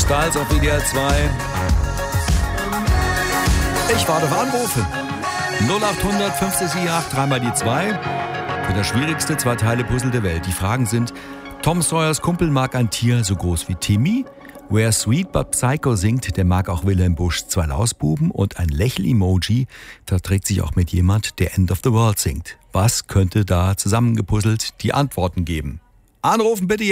Styles auf WDR 2. Ich warte auf Anrufe. 0800 568 3 mal die 2. Für das schwierigste Zwei-Teile-Puzzle der Welt. Die Fragen sind: Tom Sawyers Kumpel mag ein Tier so groß wie Timmy. Wer Sweet But Psycho singt, der mag auch Wilhelm Buschs 2 Lausbuben. Und ein Lächel-Emoji verträgt sich auch mit jemand, der End of the World singt. Was könnte da zusammengepuzzelt die Antworten geben? Anrufen bitte jetzt.